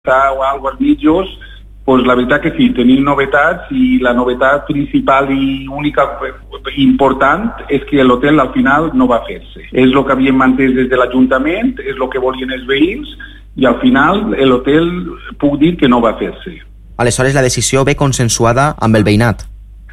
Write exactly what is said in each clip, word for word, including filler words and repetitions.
o alguna als mitjos, pues la veritat que sí, tenim novetats i la novetat principal i única important és que l'hotel al final no va fer-se. És el que havíem mantès des de l'Ajuntament, és el que volien els veïns i al final l'hotel puc dir que no va fer-se. Aleshores la decisió ve consensuada amb el veïnat.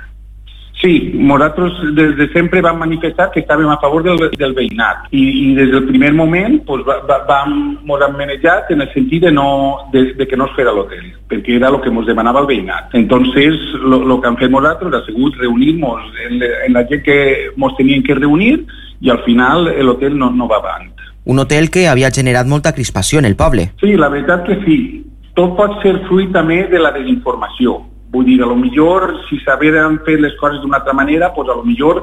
Sí, nosaltres des de sempre vam manifestar que estàvem a favor del, del veïnat i, i des del primer moment pues, va, va, vam mos hem manejat en el sentit de, no, de, de que no es fera l'hotel, perquè era el que ens demanava el veïnat. Entonces, el que hem fet nosaltres ha sigut reunir-nos en, en la gent que ens tenien que reunir i al final l'hotel no, no va avant. Un hotel que havia generat molta crispació en el poble. Sí, la veritat que sí. Tot pot ser fruit també de la desinformació. Vull dir, a lo millor, si s'havien fet les coses d'una altra manera, pues a lo millor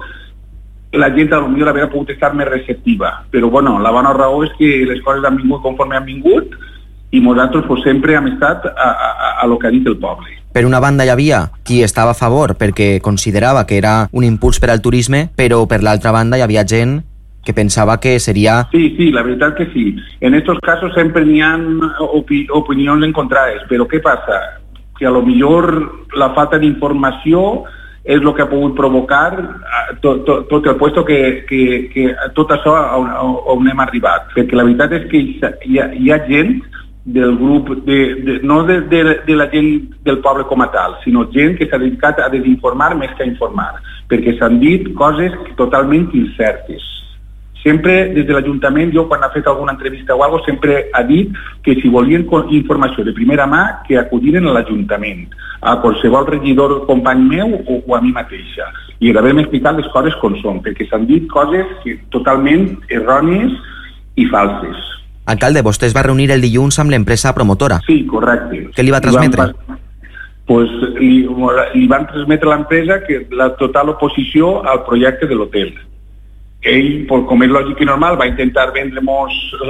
la gent a lo millor hauria pogut estar més receptiva. Però, bueno, la bona raó és que les coses han vingut conforme han vingut i nosaltres pues, sempre hem estat a, a, a lo que ha dit el poble. Per una banda hi havia qui estava a favor perquè considerava que era un impuls per al turisme, però per l'altra banda hi havia gent que pensava que seria... Sí, sí, la veritat que sí. En estos casos sempre n'hi ha opi opinions encontrades, però què passa? Que a lo millor la falta d'informació és el que ha pogut provocar tot, tot, tot el puesto que, que, que tot això on, on hem arribat. Perquè la veritat és que hi ha, hi ha gent del grup, de, de, no de, de, de la gent del poble com a tal, sinó gent que s'ha dedicat a desinformar més que a informar, perquè s'han dit coses totalment incertes. Sempre des de l'Ajuntament, jo quan ha fet alguna entrevista o alguna cosa, sempre ha dit que si volien informació de primera mà, que acudiren a l'Ajuntament, a qualsevol regidor company meu o, o a mi mateixa. I devem explicar les coses com són, perquè s'han dit coses que, totalment errònies i falses. Alcalde, vostè es va reunir el dilluns amb l'empresa promotora. Sí, correcte. Què li va transmetre? Pues, li, li van transmetre a l'empresa que la total oposició al projecte de l'hotel. Ell, com és lògic i normal, va intentar vendre-nos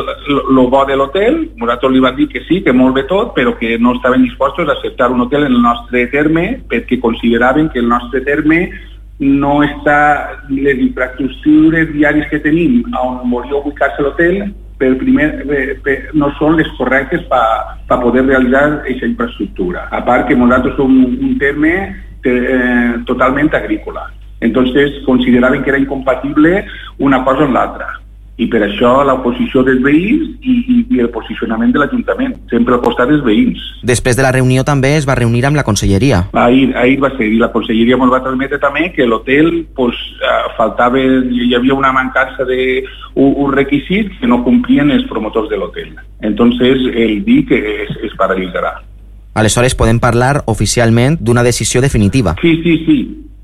el bo de l'hotel. Nosaltres li van dir que sí, que molt bé tot, però que no estaven dispostos a acceptar un hotel en el nostre terme perquè consideraven que el nostre terme no està, les infraestructures diàries que tenim on volia ubicar-se l'hotel per primer, per, no són les correctes per pa poder realitzar aquesta infraestructura. A part que nosaltres som un terme eh, totalment agrícola. Entonces consideraven que era incompatible una cosa amb l'altra. I per això l'oposició dels veïns i, i, i el posicionament de l'Ajuntament, sempre al costat dels veïns. Després de la reunió també es va reunir amb la conselleria. Ahir, ahir va ser, i la conselleria ens va transmetre també que l'hotel pues, faltava, hi havia una mancança de un requisit que no complien els promotors de l'hotel. Entonces ell diu que es, es paralitzarà. Aleshores podem parlar oficialment d'una decisió definitiva. Sí, sí, sí.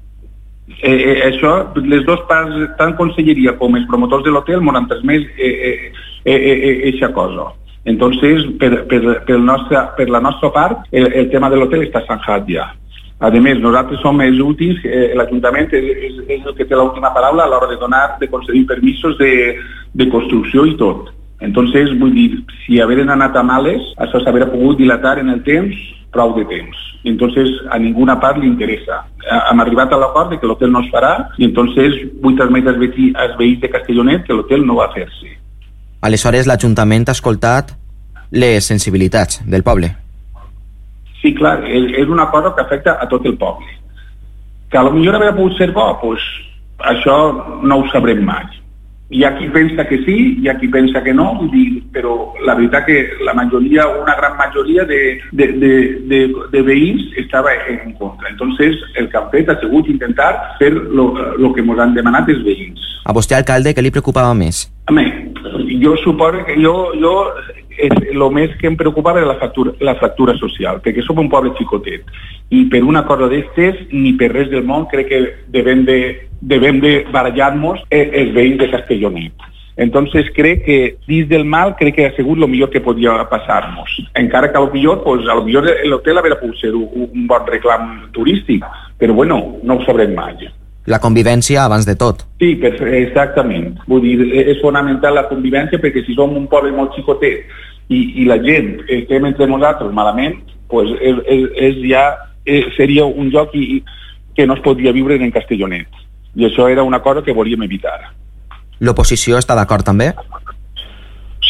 Eh, eh, això, les dues parts, tant conselleria com els promotors de l'hotel, m'han transmès aquesta eh, eh, eh, eh, cosa. Entonces, per, per, per, nostra, per la nostra part, el, el tema de l'hotel està zanjat ja. A més, nosaltres som els últims, eh, l'Ajuntament és, és, és el que té l'última paraula a l'hora de donar, de concedir permisos de, de construcció i tot. Entonces, vull dir, si hagueren anat a males, això s'hauria pogut dilatar en el temps, prou de temps. Entonces a ninguna part li interessa. Hem arribat a l'acord de que l'hotel no es farà i entonces vull transmetre als veïns de Castellonet que l'hotel no va fer-se. Aleshores l'Ajuntament ha escoltat les sensibilitats del poble. Sí, clar, és una cosa que afecta a tot el poble. Que a lo millor hauria pogut ser bo, doncs això no ho sabrem mai. Hi ha qui pensa que sí, hi ha qui pensa que no, vull dir, però la veritat que la majoria, una gran majoria de, de, de, de, de veïns estava en contra. Entonces, el que han fet ha sigut intentar fer el que ens han demanat els veïns. A vostè, alcalde, què li preocupava més? A mi, jo suposo que jo, jo el més que em preocupava era la fractura, la fractura social, perquè som un poble xicotet i per una cosa d'estes ni per res del món crec que devem de devem de barallar-nos els veïns de Castellonet. Entonces crec que dins del mal crec que ha sigut el millor que podia passar-nos. Encara que a lo millor, pues, a lo millor l'hotel hauria pogut ser un, un bon reclam turístic, però bueno, no ho sabrem mai. La convivència abans de tot. Sí, exactament. Vull dir, és fonamental la convivència perquè si som un poble molt xicotet i, i la gent estem entre nosaltres malament, pues és, és, és ja és, seria un lloc i, que no es podria viure en Castellonet. I això era una cosa que volíem evitar. L'oposició està d'acord també?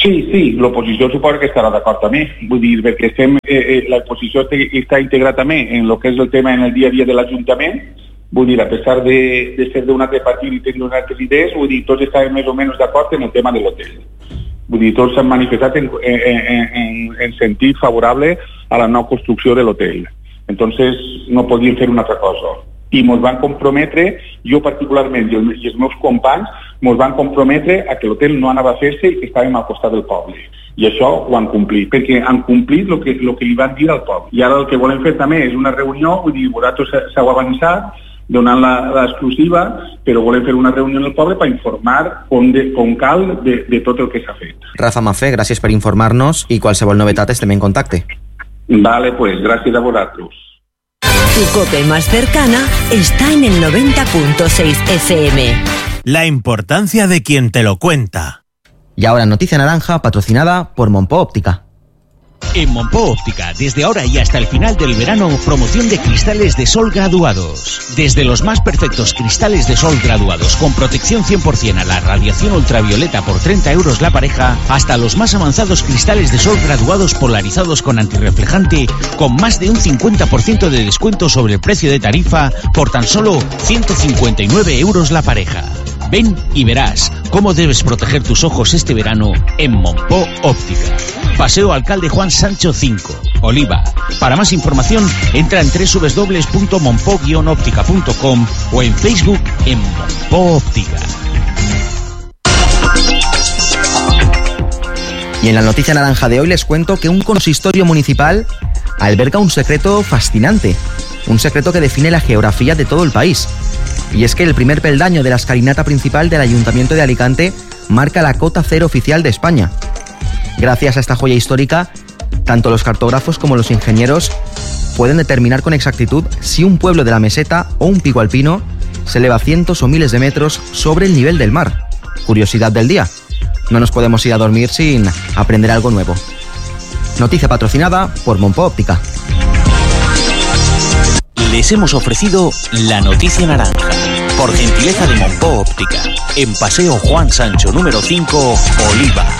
Sí, sí, l'oposició suposa que estarà d'acord també. Vull dir, perquè estem, eh, eh, l'oposició està integrada també en el que és el tema en el dia a dia de l'Ajuntament. Vull dir, a pesar de, de ser d'un altre partit i tenir unes altres idees, vull dir, tots estàvem més o menys d'acord en el tema de l'hotel. Vull dir, tots s'han manifestat en, en, en, en sentit favorable a la nova construcció de l'hotel. Entonces, no podíem fer una altra cosa. I ens van comprometre, jo particularment i, el, i els meus companys, ens van comprometre a que l'hotel no anava a fer-se i que estàvem al costat del poble. I això ho han complit, perquè han complit el que, el que li van dir al poble. I ara el que volem fer també és una reunió, vull dir, vosaltres s'heu avançat, donant l'exclusiva, però volem fer una reunió en el poble per informar com, de, com cal de, de tot el que s'ha fet. Rafa Mafé, gràcies per informar-nos i qualsevol novetat estem en contacte. Vale, pues, gràcies a vosaltres. Tu COPE más cercana está en el noventa punto seis F M. La importancia de quien te lo cuenta. Y ahora noticia naranja patrocinada por Monpó Óptica. En Monpó Óptica, desde ahora y hasta el final del verano, promoción de cristales de sol graduados. Desde los más perfectos cristales de sol graduados con protección cien por ciento a la radiación ultravioleta por treinta euros la pareja, hasta los más avanzados cristales de sol graduados polarizados con antirreflejante con más de un cincuenta por ciento de descuento sobre el precio de tarifa por tan solo ciento cincuenta y nueve euros la pareja. Ven y verás cómo debes proteger tus ojos este verano en Monpó Óptica. Paseo Alcalde Juan Sancho cinco, Oliva. Para más información, entra en doble u doble u doble u punto monpó guion óptica punto com o en Facebook en Monpó Óptica. Y en la noticia naranja de hoy les cuento que un consistorio municipal alberga un secreto fascinante, un secreto que define la geografía de todo el país. Y es que el primer peldaño de la escalinata principal del Ayuntamiento de Alicante marca la cota cero oficial de España. Gracias a esta joya histórica, tanto los cartógrafos como los ingenieros pueden determinar con exactitud si un pueblo de la meseta o un pico alpino se eleva cientos o miles de metros sobre el nivel del mar. Curiosidad del día. No nos podemos ir a dormir sin aprender algo nuevo. Noticia patrocinada por Monpó Óptica. Les hemos ofrecido la noticia naranja, por gentileza de Monpó Óptica, en Paseo Juan Sancho número cinco, Oliva.